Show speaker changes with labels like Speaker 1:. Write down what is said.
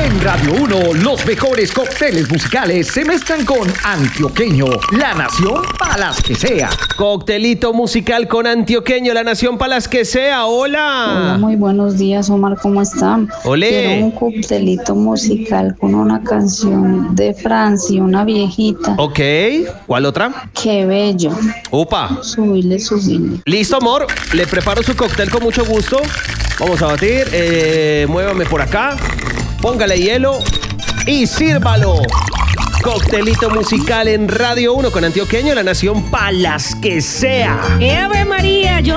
Speaker 1: En Radio 1, los mejores cócteles musicales se mezclan con Antioqueño, la nación para las que sea.
Speaker 2: Coctelito musical con Antioqueño, la nación para las que sea.
Speaker 3: Hola,
Speaker 2: Hola.
Speaker 3: muy buenos días, Omar, ¿cómo están?
Speaker 2: Olé.
Speaker 3: Quiero un coctelito musical con una canción de Francia, una viejita.
Speaker 2: Ok, ¿cuál otra?
Speaker 3: Qué bello.
Speaker 2: Upa.
Speaker 3: Subile.
Speaker 2: Listo, amor. Le preparo su cóctel con mucho gusto. Vamos a batir. Muévame por acá. Póngale hielo y sírvalo. Coctelito musical en Radio 1 con Antioqueño, la nación para las que sea.
Speaker 4: ¡Ave María! Yo